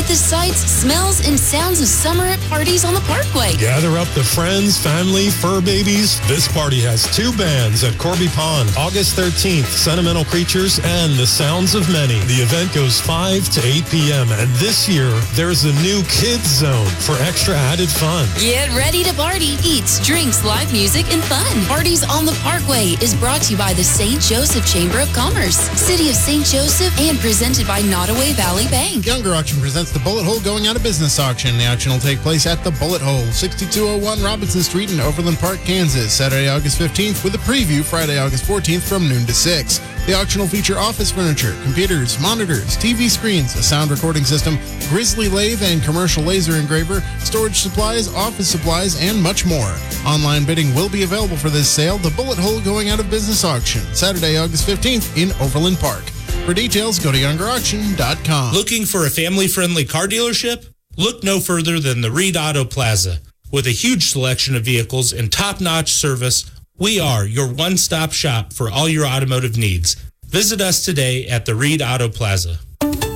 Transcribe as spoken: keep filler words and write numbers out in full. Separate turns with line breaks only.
the sights, smells, and sounds of summer at parties on the Parkway.
Gather up the friends, family, fur babies. This party has two bands at Corby Pond. August thirteenth, Sentimental Creatures and The Sounds of Many. The event goes five to eight p.m. and this year, there's a new kids zone for extra added fun.
Get ready to party. Eats, drinks, live music, and fun. Parties on the Parkway is brought to you by the Saint Joseph Chamber of Commerce, City of Saint Joseph, and presented by Nottoway Valley Bank.
Younger Auction presents the Bullet Hole Going Out of Business auction. The auction will take place at the Bullet Hole, sixty-two oh one Robinson Street in Overland Park, Kansas, Saturday, August fifteenth, with a preview Friday, August fourteenth from noon to six. The auction will feature office furniture, computers, monitors, T V screens, a sound recording system, Grizzly lathe and commercial laser engraver, storage supplies, office supplies, and much more. Online bidding will be available for this sale. The Bullet Hole Going Out of Business auction, Saturday, August fifteenth in Overland Park. For details, go to younger auction dot com.
Looking for a family-friendly car dealership? Look no further than the Reed Auto Plaza. With a huge selection of vehicles and top-notch service, we are your one-stop shop for all your automotive needs. Visit us today at the Reed Auto Plaza.